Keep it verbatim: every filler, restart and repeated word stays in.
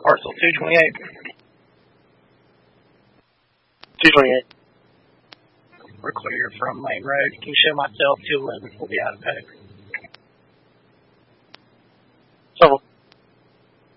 Parcel two twenty-eight. two twenty-eight. We're clear from Main Road. Can you show myself two eleven? We'll be out of pay.